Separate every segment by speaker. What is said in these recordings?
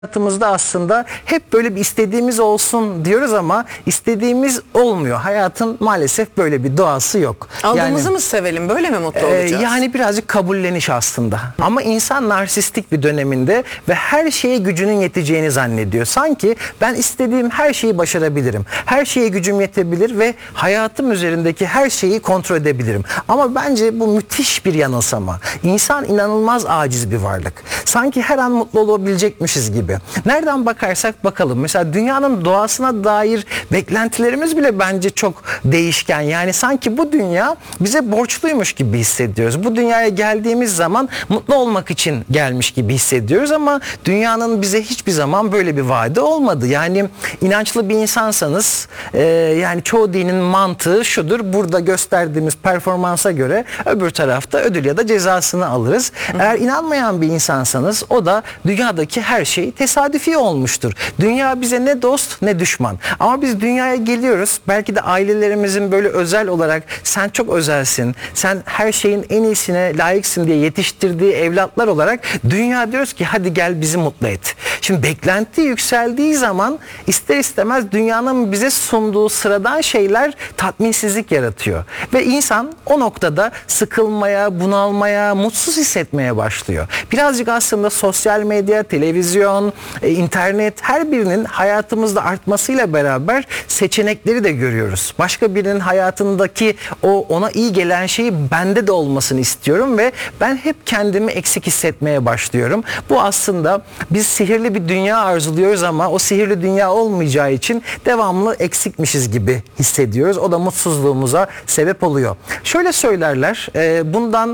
Speaker 1: Hayatımızda aslında hep böyle bir istediğimiz olsun diyoruz ama istediğimiz olmuyor. Hayatın maalesef böyle bir doğası yok.
Speaker 2: Aldığımızı mı sevelim, böyle mi mutlu olacağız?
Speaker 1: Yani birazcık kabulleniş aslında. Ama insan narsistik bir döneminde ve her şeye gücünün yeteceğini zannediyor. Sanki ben istediğim her şeyi başarabilirim. Her şeye gücüm yetebilir ve hayatım üzerindeki her şeyi kontrol edebilirim. Ama bence bu müthiş bir yanılsama. İnsan inanılmaz aciz bir varlık. Sanki her an mutlu olabilecekmişiz gibi. Nereden bakarsak bakalım. Mesela dünyanın doğasına dair beklentilerimiz bile bence çok değişken. Yani sanki bu dünya bize borçluymuş gibi hissediyoruz. Bu dünyaya geldiğimiz zaman mutlu olmak için gelmiş gibi hissediyoruz ama dünyanın bize hiçbir zaman böyle bir vaadi olmadı. Yani inançlı bir insansanız yani çoğu dinin mantığı şudur. Burada gösterdiğimiz performansa göre öbür tarafta ödül ya da cezasını alırız. Eğer inanmayan bir insansanız o da dünyadaki her şey tesadüfi olmuştur. Dünya bize ne dost ne düşman. Ama biz dünyaya geliyoruz. Belki de ailelerimizin böyle özel olarak sen çok özelsin, sen her şeyin en iyisine layıksın diye yetiştirdiği evlatlar olarak dünya diyoruz ki hadi gel bizi mutlu et. Şimdi beklenti yükseldiği zaman ister istemez dünyanın bize sunduğu sıradan şeyler tatminsizlik yaratıyor. Ve insan o noktada sıkılmaya, bunalmaya, mutsuz hissetmeye başlıyor. Birazcık aslında sosyal medya, televizyon, internet her birinin hayatımızda artmasıyla beraber seçenekleri de görüyoruz. Başka birinin hayatındaki ona iyi gelen şeyi bende de olmasını istiyorum ve ben hep kendimi eksik hissetmeye başlıyorum. Bu aslında biz sihirli bir dünya arzuluyoruz ama o sihirli dünya olmayacağı için devamlı eksikmişiz gibi hissediyoruz. O da mutsuzluğumuza sebep oluyor. Şöyle söylerler, bundan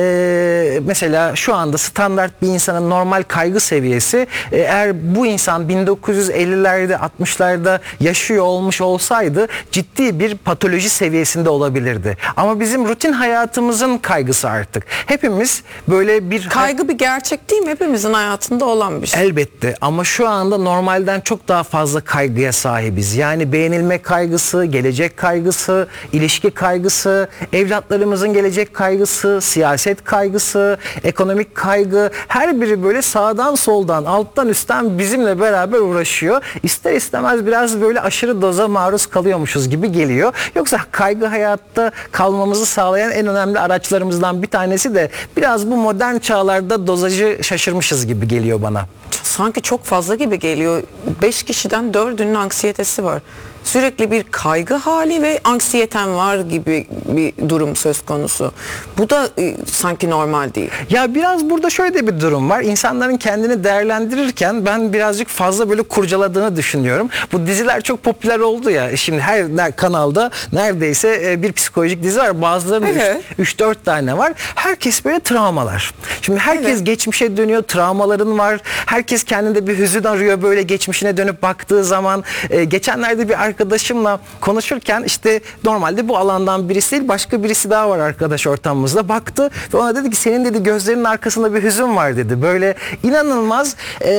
Speaker 1: mesela şu anda standart bir insanın normal kaygı seviyesi eğer bu insan 1950'lerde 60'larda yaşıyor olmuş olsaydı ciddi bir patoloji seviyesinde olabilirdi. Ama bizim rutin hayatımızın kaygısı artık. Hepimiz böyle bir...
Speaker 2: Kaygı bir gerçek değil mi? Hepimizin hayatında olan bir şey.
Speaker 1: Elbette ama şu anda normalden çok daha fazla kaygıya sahibiz. Yani beğenilme kaygısı, gelecek kaygısı, ilişki kaygısı, evlatlarımızın gelecek kaygısı, siyaset kaygısı, ekonomik kaygı, her biri böyle sağdan soldan, alttan üstten bizimle beraber uğraşıyor. İster istemez biraz böyle aşırı doza maruz kalıyormuşuz gibi geliyor. Yoksa kaygı hayatta kalmamızı sağlayan en önemli araçlarımızdan bir tanesi de biraz bu modern çağlarda dozajı şaşırmışız gibi geliyor bana.
Speaker 2: Sanki çok fazla gibi geliyor. 5 kişiden 4'ünün anksiyetesi var. Sürekli bir kaygı hali ve anksiyeten var gibi bir durum söz konusu. Bu da sanki normal değil.
Speaker 1: Ya biraz burada şöyle de bir durum var. İnsanların kendini değerlendirirken ben birazcık fazla böyle kurcaladığını düşünüyorum. Bu diziler çok popüler oldu ya. Şimdi her kanalda neredeyse bir psikolojik dizi var. Bazılarının
Speaker 2: evet.
Speaker 1: 3-4 tane var. Herkes böyle travmalar. Şimdi herkes geçmişe dönüyor. Travmaların var. Herkes kendinde bir hüzün arıyor böyle geçmişine dönüp baktığı zaman. Geçenlerde bir arkadaşımla konuşurken işte normalde bu alandan birisi değil başka birisi daha var arkadaş ortamımızda baktı ve ona dedi ki senin dedi gözlerinin arkasında bir hüzün var dedi. Böyle inanılmaz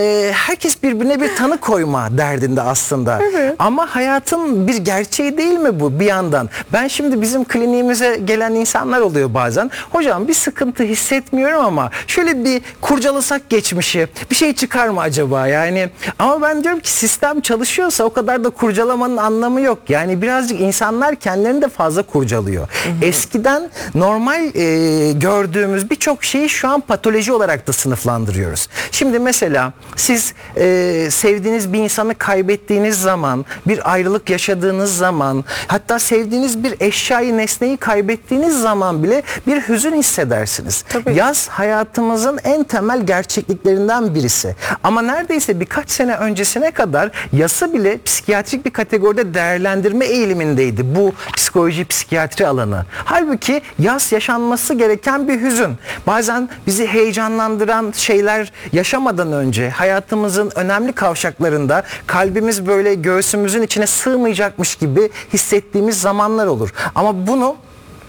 Speaker 1: herkes birbirine bir tanı koyma derdinde aslında. Evet. Ama hayatın bir gerçeği değil mi bu bir yandan? Ben şimdi bizim kliniğimize gelen insanlar oluyor bazen. Hocam bir sıkıntı hissetmiyorum ama şöyle bir kurcalasak geçmişi bir şey çıkar mı acaba yani? Ama ben diyorum ki sistem çalışıyorsa o kadar da kurcalamanın anlamı yok. Yani birazcık insanlar kendilerini de fazla kurcalıyor. Eskiden normal gördüğümüz birçok şeyi şu an patoloji olarak da sınıflandırıyoruz. Şimdi mesela siz sevdiğiniz bir insanı kaybettiğiniz zaman, bir ayrılık yaşadığınız zaman, hatta sevdiğiniz bir eşyayı, nesneyi kaybettiğiniz zaman bile bir hüzün hissedersiniz. Tabii. Yaz hayatımızın en temel gerçekliklerinden birisi. Ama neredeyse birkaç sene öncesine kadar yası bile psikiyatrik bir kategoride değerlendirme eğilimindeydi bu psikoloji, psikiyatri alanı. Halbuki yas yaşanması gereken bir hüzün. Bazen bizi heyecanlandıran şeyler yaşamadan önce hayatımızın önemli kavşaklarında kalbimiz böyle göğsümüzün içine sığmayacakmış gibi hissettiğimiz zamanlar olur. Ama bunu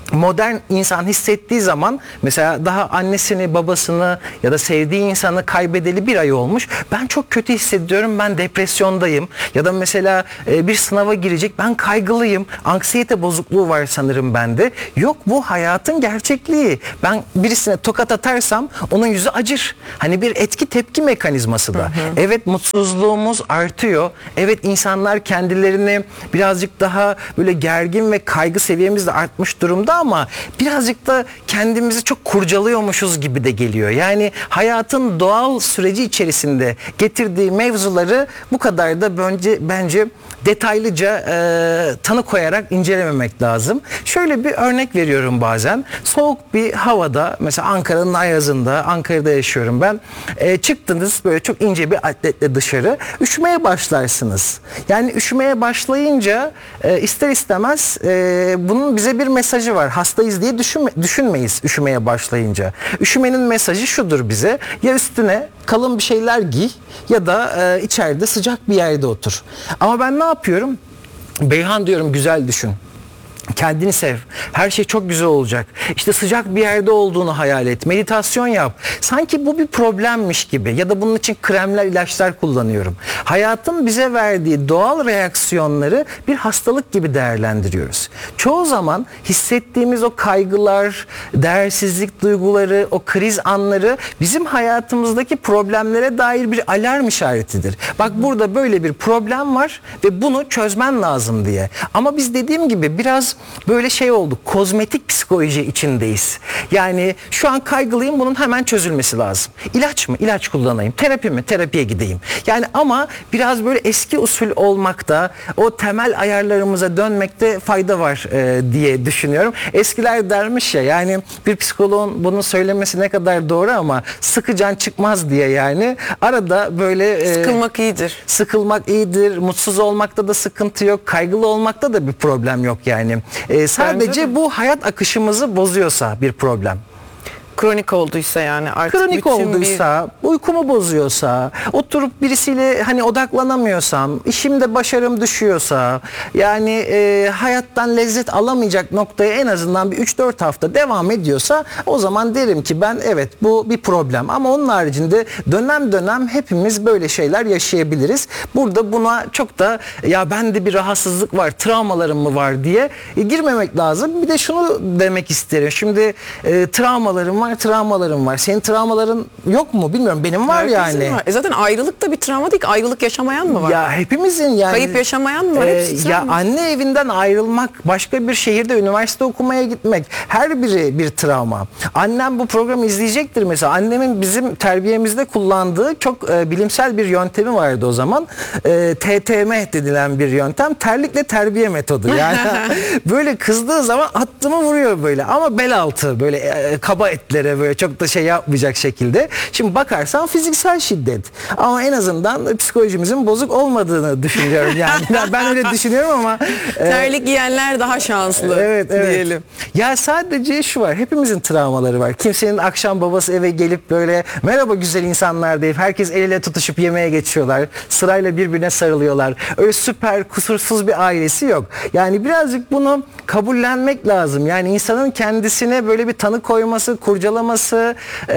Speaker 1: modern insan hissettiği zaman, mesela daha annesini, babasını ya da sevdiği insanı kaybedeli bir ay olmuş. Ben çok kötü hissediyorum, ben depresyondayım. Ya da mesela bir sınava girecek, ben kaygılıyım. Anksiyete bozukluğu var sanırım bende. Yok, bu hayatın gerçekliği. Ben birisine tokat atarsam onun yüzü acır. Hani bir etki tepki mekanizması da. Evet, mutsuzluğumuz artıyor. Evet, insanlar kendilerini birazcık daha böyle gergin ve kaygı seviyemiz de artmış durumda, ama birazcık da kendimizi çok kurcalıyormuşuz gibi de geliyor. Yani hayatın doğal süreci içerisinde getirdiği mevzuları bu kadar da bence detaylıca tanı koyarak incelememek lazım. Şöyle bir örnek veriyorum bazen. Soğuk bir havada, mesela Ankara'nın ayazında, Ankara'da yaşıyorum ben. Çıktınız böyle çok ince bir atletle dışarı. Üşümeye başlarsınız. Yani üşümeye başlayınca ister istemez bunun bize bir mesajı var. Hastayız diye düşünmeyiz üşümeye başlayınca. Üşümenin mesajı şudur bize: ya üstüne kalın bir şeyler giy ya da içeride sıcak bir yerde otur. Ama ben ne yapıyorum? Beyhan diyorum, güzel düşün. Kendini sev. Her şey çok güzel olacak. İşte sıcak bir yerde olduğunu hayal et. Meditasyon yap. Sanki bu bir problemmiş gibi, ya da bunun için kremler, ilaçlar kullanıyorum. Hayatın bize verdiği doğal reaksiyonları bir hastalık gibi değerlendiriyoruz. Çoğu zaman hissettiğimiz o kaygılar, değersizlik duyguları, o kriz anları bizim hayatımızdaki problemlere dair bir alarm işaretidir. Bak, burada böyle bir problem var ve bunu çözmen lazım diye. Ama biz, dediğim gibi, biraz böyle şey olduk. Kozmetik psikoloji içindeyiz. Yani şu an kaygılıyım, bunun hemen çözülmesi lazım. İlaç mı? İlaç kullanayım. Terapi mi? Terapiye gideyim. Yani ama biraz böyle eski usul olmakta, o temel ayarlarımıza dönmekte fayda var diye düşünüyorum. Eskiler dermiş ya, yani bir psikoloğun bunu söylemesi ne kadar doğru, ama sıkı can çıkmaz diye, yani arada böyle
Speaker 2: Sıkılmak iyidir.
Speaker 1: Sıkılmak iyidir. Mutsuz olmakta da sıkıntı yok. Kaygılı olmakta da bir problem yok yani. Sadece bu hayat akışımızı bozuyorsa bir problem.
Speaker 2: Kronik olduysa, yani artık
Speaker 1: Kronik
Speaker 2: bütün
Speaker 1: olduysa, uykumu bozuyorsa, oturup birisiyle hani odaklanamıyorsam, işimde başarım düşüyorsa, yani hayattan lezzet alamayacak noktaya en azından bir 3-4 hafta devam ediyorsa, o zaman derim ki ben, evet, bu bir problem. Ama onun haricinde dönem dönem hepimiz böyle şeyler yaşayabiliriz. Burada buna çok da ya bende bir rahatsızlık var, travmalarım mı var diye girmemek lazım. Bir de şunu demek isterim. Şimdi travmalarım var. Senin travmaların yok mu? Bilmiyorum. Benim var
Speaker 2: herkesin
Speaker 1: yani.
Speaker 2: var. Zaten ayrılık da bir travma değil ki. Ayrılık yaşamayan mı var?
Speaker 1: Ya hepimizin yani.
Speaker 2: Kayıp yaşamayan mı var? Hepsi
Speaker 1: Ya
Speaker 2: travma.
Speaker 1: anne evinden ayrılmak, başka bir şehirde üniversite okumaya gitmek, her biri bir travma. Annem bu programı izleyecektir mesela. Annemin bizim terbiyemizde kullandığı çok bilimsel bir yöntemi vardı o zaman. TTM dedilen bir yöntem. Terlikle terbiye metodu. Yani böyle kızdığı zaman attımı vuruyor böyle. Ama bel altı böyle kaba etlere, böyle çok da şey yapmayacak şekilde. Şimdi bakarsan fiziksel şiddet. Ama en azından psikolojimizin bozuk olmadığını düşünüyorum yani. Ben öyle düşünüyorum ama
Speaker 2: Terlik giyenler daha şanslı
Speaker 1: evet.
Speaker 2: diyelim.
Speaker 1: Ya sadece şu var. Hepimizin travmaları var. Kimsenin akşam babası eve gelip böyle merhaba güzel insanlar deyip herkes el ele tutuşup yemeğe geçiyorlar. Sırayla birbirine sarılıyorlar. Öyle süper kusursuz bir ailesi yok. Yani birazcık bunu kabullenmek lazım. Yani insanın kendisine böyle bir tanı koyması, kurcalaması,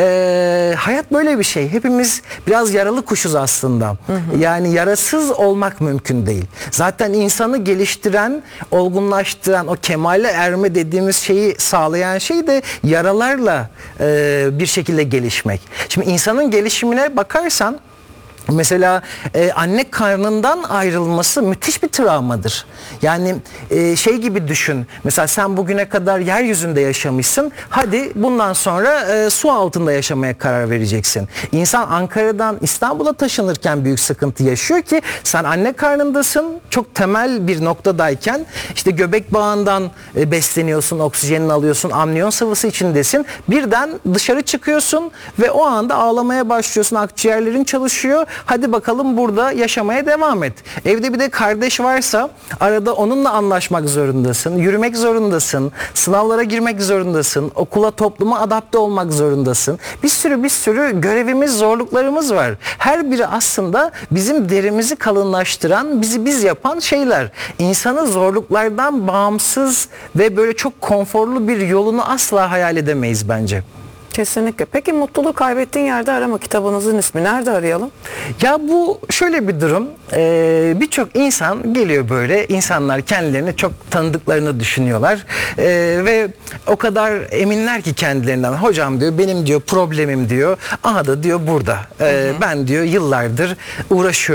Speaker 1: hayat böyle bir şey. Hepimiz biraz yaralı kuşuz aslında. Yani yarasız olmak mümkün değil. Zaten insanı geliştiren, olgunlaştıran, o kemale erme dediğimiz şeyi sağlayan şey de yaralarla bir şekilde gelişmek. Şimdi insanın gelişimine bakarsan, mesela anne karnından ayrılması müthiş bir travmadır. Yani şey gibi düşün. Mesela sen bugüne kadar yeryüzünde yaşamışsın. Hadi bundan sonra su altında yaşamaya karar vereceksin. İnsan Ankara'dan İstanbul'a taşınırken büyük sıkıntı yaşıyor ki sen anne karnındasın. Çok temel bir noktadayken işte göbek bağından besleniyorsun, oksijenini alıyorsun, amniyon sıvısı içindesin. Birden dışarı çıkıyorsun ve o anda ağlamaya başlıyorsun. Akciğerlerin çalışıyor Hadi bakalım burada yaşamaya devam et. Evde bir de kardeş varsa arada onunla anlaşmak zorundasın. Yürümek zorundasın. Sınavlara girmek zorundasın. Okula, topluma adapte olmak zorundasın. Bir sürü görevimiz, zorluklarımız var. Her biri aslında bizim derimizi kalınlaştıran, bizi biz yapan şeyler. İnsanı zorluklardan bağımsız ve böyle çok konforlu bir yolunu asla hayal edemeyiz bence.
Speaker 2: Kesinlikle. Peki mutluluğu kaybettiğin yerde arama kitabınızın ismi. Nerede arayalım?
Speaker 1: Ya bu şöyle bir durum. Birçok insan geliyor böyle. İnsanlar kendilerini çok tanıdıklarını düşünüyorlar. Ve o kadar eminler ki kendilerinden. Hocam diyor, benim diyor problemim diyor. Aha da diyor burada. Ben diyor yıllardır uğraşıyorum.